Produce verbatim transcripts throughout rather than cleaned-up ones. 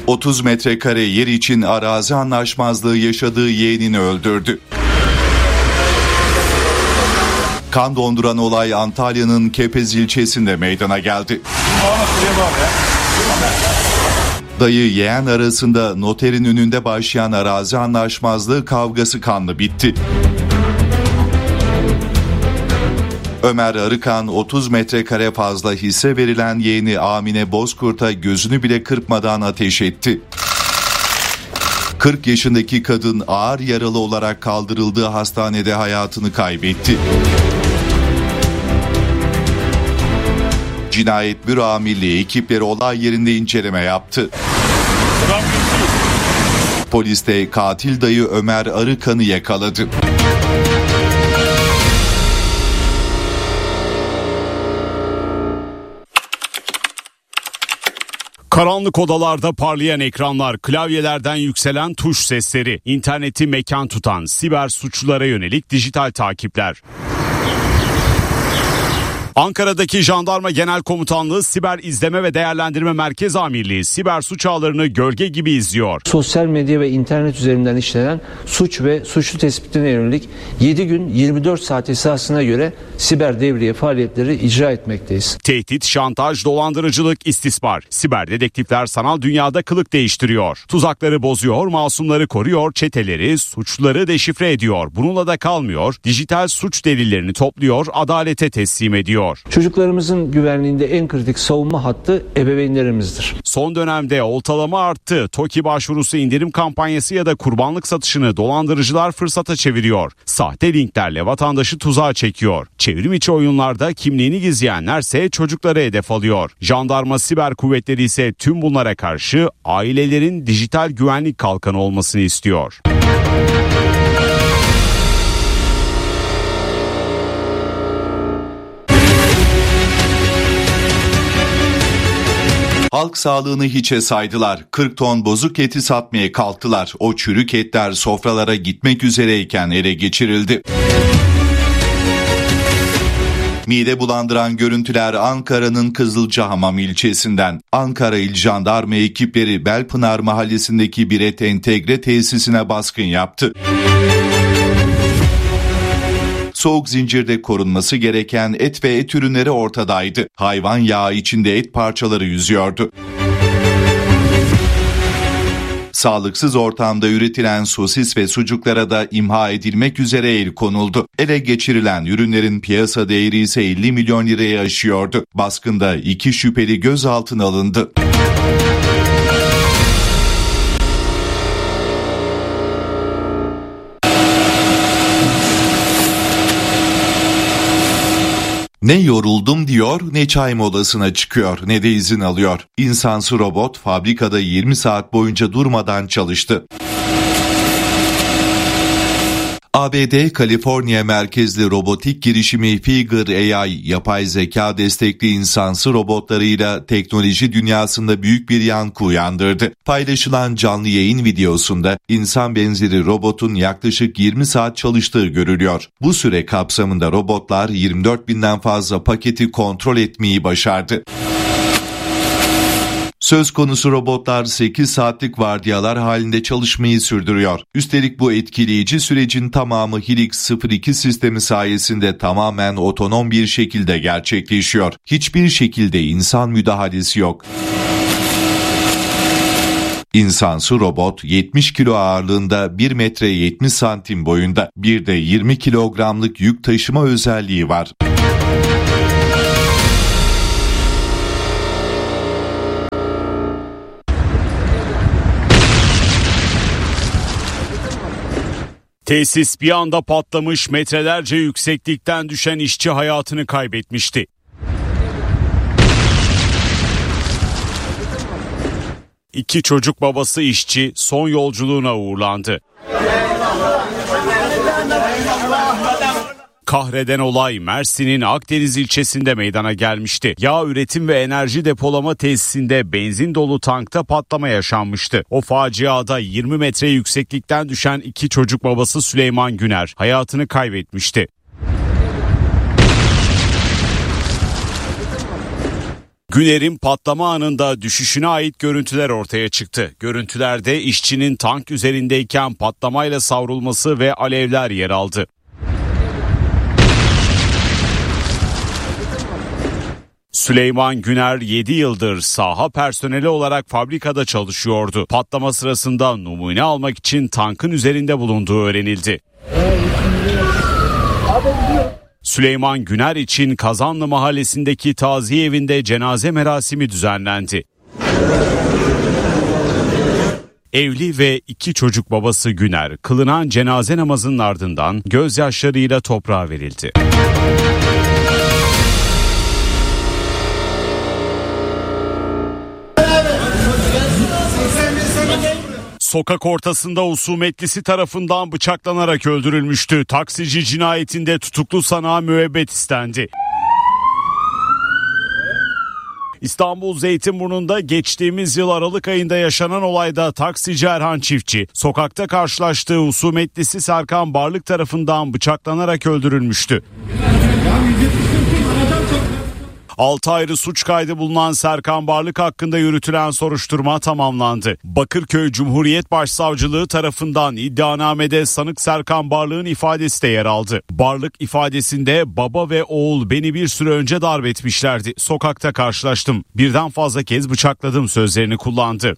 otuz metrekare yer için arazi anlaşmazlığı yaşadığı yeğenini öldürdü. Kan donduran olay Antalya'nın Kepez ilçesinde meydana geldi. Dayı yeğen arasında noterin önünde başlayan arazi anlaşmazlığı kavgası kanlı bitti. Ömer Arıkan otuz metrekare fazla hisse verilen yeğeni Amine Bozkurt'a gözünü bile kırpmadan ateş etti. kırk yaşındaki kadın ağır yaralı olarak kaldırıldığı hastanede hayatını kaybetti. Cinayet Büro Amirliği ekipleri olay yerinde inceleme yaptı. Polis de katil dayı Ömer Arıkan'ı yakaladı. Karanlık odalarda parlayan ekranlar, klavyelerden yükselen tuş sesleri, interneti mekan tutan siber suçlulara yönelik dijital takipler. Ankara'daki Jandarma Genel Komutanlığı Siber İzleme ve Değerlendirme Merkez Amirliği siber suç ağlarını gölge gibi izliyor. Sosyal medya ve internet üzerinden işlenen suç ve suçlu tespitine yönelik yedi gün yirmi dört saat esasına göre siber devriye faaliyetleri icra etmekteyiz. Tehdit, şantaj, dolandırıcılık, istismar. Siber dedektifler sanal dünyada kılık değiştiriyor. Tuzakları bozuyor, masumları koruyor, çeteleri, suçluları deşifre ediyor. Bununla da kalmıyor. Dijital suç delillerini topluyor, adalete teslim ediyor. Çocuklarımızın güvenliğinde en kritik savunma hattı ebeveynlerimizdir. Son dönemde oltalama arttı. TOKİ başvurusu, indirim kampanyası ya da kurbanlık satışını dolandırıcılar fırsata çeviriyor. Sahte linklerle vatandaşı tuzağa çekiyor. Çevrim içi oyunlarda kimliğini gizleyenlerse çocukları hedef alıyor. Jandarma siber kuvvetleri ise tüm bunlara karşı ailelerin dijital güvenlik kalkanı olmasını istiyor. Halk sağlığını hiçe saydılar. kırk ton bozuk eti satmaya kalktılar. O çürük etler sofralara gitmek üzereyken ele geçirildi. Mide bulandıran görüntüler Ankara'nın Kızılcahamam ilçesinden. Ankara İl Jandarma ekipleri Belpınar mahallesindeki bir et entegre tesisine baskın yaptı. Soğuk zincirde korunması gereken et ve et ürünleri ortadaydı. Hayvan yağı içinde et parçaları yüzüyordu. Sağlıksız ortamda üretilen sosis ve sucuklara da imha edilmek üzere el konuldu. Ele geçirilen ürünlerin piyasa değeri ise elli milyon liraya aşıyordu. Baskında iki şüpheli gözaltına alındı. Ne yoruldum diyor, ne çay molasına çıkıyor, ne de izin alıyor. İnsansı robot fabrikada yirmi saat boyunca durmadan çalıştı. A B D Kaliforniya merkezli robotik girişimi Figure A I, yapay zeka destekli insansı robotlarıyla teknoloji dünyasında büyük bir yankı uyandırdı. Paylaşılan canlı yayın videosunda insan benzeri robotun yaklaşık yirmi saat çalıştığı görülüyor. Bu süre kapsamında robotlar yirmi dört binden fazla paketi kontrol etmeyi başardı. Söz konusu robotlar sekiz saatlik vardiyalar halinde çalışmayı sürdürüyor. Üstelik bu etkileyici sürecin tamamı Helix sıfır iki sistemi sayesinde tamamen otonom bir şekilde gerçekleşiyor. Hiçbir şekilde insan müdahalesi yok. İnsansı robot yetmiş kilo ağırlığında, bir metre yetmiş santim boyunda, bir de yirmi kilogramlık yük taşıma özelliği var. Tesis bir anda patlamış, metrelerce yükseklikten düşen işçi hayatını kaybetmişti. İki çocuk babası işçi son yolculuğuna uğurlandı. Kahreden olay Mersin'in Akdeniz ilçesinde meydana gelmişti. Yağ üretim ve enerji depolama tesisinde benzin dolu tankta patlama yaşanmıştı. O faciada yirmi metre yükseklikten düşen iki çocuk babası Süleyman Güner hayatını kaybetmişti. Güner'in patlama anında düşüşüne ait görüntüler ortaya çıktı. Görüntülerde işçinin tank üzerindeyken patlamayla savrulması ve alevler yer aldı. Süleyman Güner yedi yıldır saha personeli olarak fabrikada çalışıyordu. Patlama sırasında numune almak için tankın üzerinde bulunduğu öğrenildi. Süleyman Güner için Kazanlı Mahallesi'ndeki taziye evinde cenaze merasimi düzenlendi. Evli ve iki çocuk babası Güner, kılınan cenaze namazının ardından gözyaşlarıyla toprağa verildi. Sokak ortasında husumetlisi tarafından bıçaklanarak öldürülmüştü. Taksici cinayetinde tutuklu sanığa müebbet istendi. İstanbul Zeytinburnu'nda geçtiğimiz yıl Aralık ayında yaşanan olayda taksici Erhan Çiftçi, sokakta karşılaştığı husumetlisi Serkan Barlık tarafından bıçaklanarak öldürülmüştü. altı ayrı suç kaydı bulunan Serkan Barlık hakkında yürütülen soruşturma tamamlandı. Bakırköy Cumhuriyet Başsavcılığı tarafından iddianamede sanık Serkan Barlık'ın ifadesi de yer aldı. Barlık ifadesinde baba ve oğul beni bir süre önce darp etmişlerdi. Sokakta karşılaştım. Birden fazla kez bıçakladım sözlerini kullandı.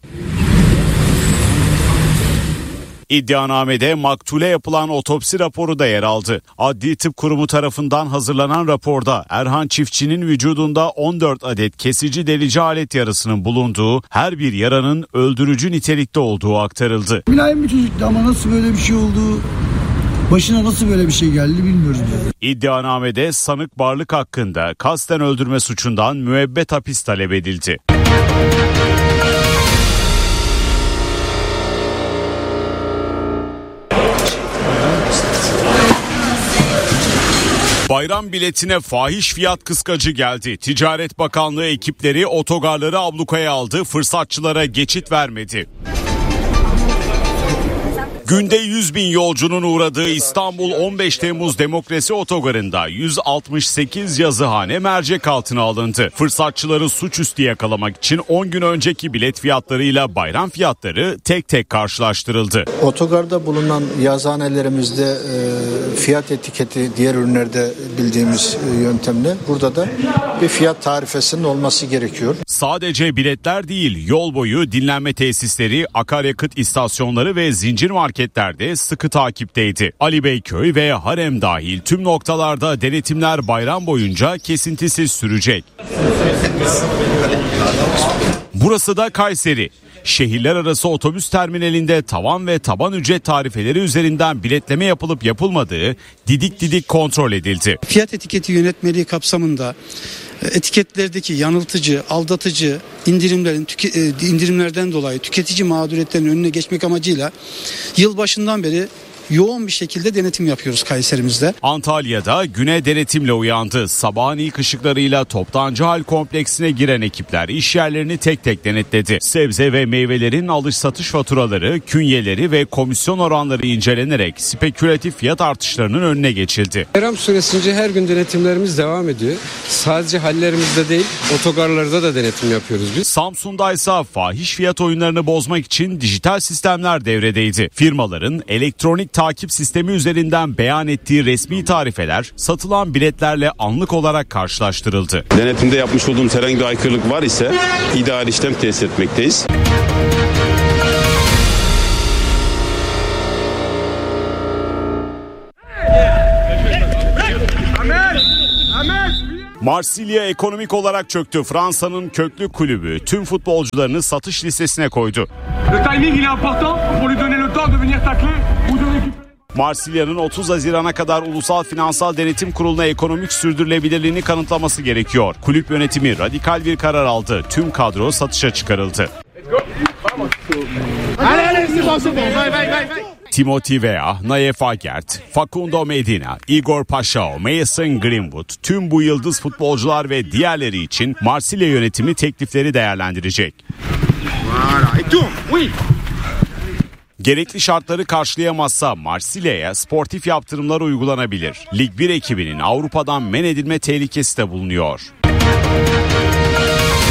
İddianamede maktule yapılan otopsi raporu da yer aldı. Adli Tıp Kurumu tarafından hazırlanan raporda Erhan Çiftçi'nin vücudunda on dört adet kesici delici alet yarasının bulunduğu, her bir yaranın öldürücü nitelikte olduğu aktarıldı. Mülayim bir çocuktu ama nasıl böyle bir şey oldu, başına nasıl böyle bir şey geldi bilmiyoruz. İddianamede sanık Barlık hakkında kasten öldürme suçundan müebbet hapis talep edildi. Bayram biletine fahiş fiyat kıskacı geldi. Ticaret Bakanlığı ekipleri otogarları ablukaya aldı, fırsatçılara geçit vermedi. Günde yüz bin yolcunun uğradığı İstanbul on beş Temmuz Demokrasi Otogarı'nda yüz altmış sekiz yazıhane mercek altına alındı. Fırsatçıları suçüstü yakalamak için on gün önceki bilet fiyatlarıyla bayram fiyatları tek tek karşılaştırıldı. Otogarda bulunan yazıhanelerimizde e, fiyat etiketi diğer ürünlerde bildiğimiz e, yöntemle burada da bir fiyat tarifesinin olması gerekiyor. Sadece biletler değil, yol boyu dinlenme tesisleri, akaryakıt istasyonları ve zincir market marketlerde sıkı takipteydi. Ali Beyköy ve Harem dahil tüm noktalarda denetimler bayram boyunca kesintisiz sürecek. Burası da Kayseri. Şehirler arası otobüs terminalinde tavan ve taban ücret tarifeleri üzerinden biletleme yapılıp yapılmadığı didik didik kontrol edildi. Fiyat etiketi yönetmeliği kapsamında etiketlerdeki yanıltıcı, aldatıcı indirimlerin tüke, indirimlerden dolayı tüketici mağduriyetlerinin önüne geçmek amacıyla yılbaşından beri yoğun bir şekilde denetim yapıyoruz Kayserimizde. Antalya'da güne denetimle uyandı. Sabahın ilk ışıklarıyla Toptancı Hal kompleksine giren ekipler iş yerlerini tek tek denetledi. Sebze ve meyvelerin alış satış faturaları, künyeleri ve komisyon oranları incelenerek spekülatif fiyat artışlarının önüne geçildi. Bayram süresince her gün denetimlerimiz devam ediyor. Sadece hallerimizde değil, otogarlarda da denetim yapıyoruz biz. Samsun'da ise fahiş fiyat oyunlarını bozmak için dijital sistemler devredeydi. Firmaların elektronik takip sistemi üzerinden beyan ettiği resmi tarifeler satılan biletlerle anlık olarak karşılaştırıldı. Denetimde yapmış olduğumuz herhangi bir aykırılık var ise idari işlem tesis etmekteyiz. Marsilya ekonomik olarak çöktü. Fransa'nın köklü kulübü tüm futbolcularını satış listesine koydu. Marsilya'nın otuz Haziran'a kadar Ulusal Finansal Denetim Kurulu'na ekonomik sürdürülebilirliğini kanıtlaması gerekiyor. Kulüp yönetimi radikal bir karar aldı. Tüm kadro satışa çıkarıldı. Timothy Weah, Nayef Agert, Facundo Medina, Igor Paşao, Mason Greenwood, tüm bu yıldız futbolcular ve diğerleri için Marsilya yönetimi teklifleri değerlendirecek. Gerekli şartları karşılayamazsa Marsilya'ya sportif yaptırımlar uygulanabilir. Lig bir ekibinin Avrupa'dan men edilme tehlikesi de bulunuyor.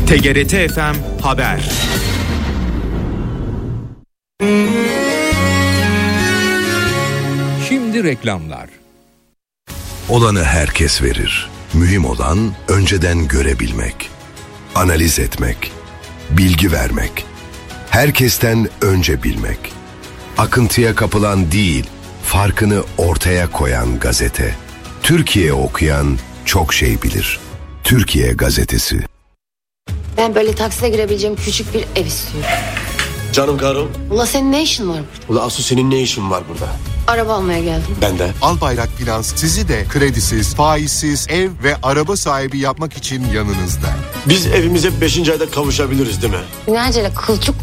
T G R T F M Haber. Şimdi reklamlar. Olanı herkes verir. Mühim olan önceden görebilmek, analiz etmek, bilgi vermek, herkesten önce bilmek. Akıntıya kapılan değil, farkını ortaya koyan gazete. Türkiye okuyan çok şey bilir. Türkiye Gazetesi. Ben böyle takside girebileceğim küçük bir ev istiyorum. Canım karım. Ula senin ne işin var burada? Ula Asu senin ne işin var burada? Araba almaya geldim. Ben de. Albayrak Finans sizi de kredisiz, faizsiz ev ve araba sahibi yapmak için yanınızda. Biz evimize beşinci ayda kavuşabiliriz değil mi? Ne acele kılçık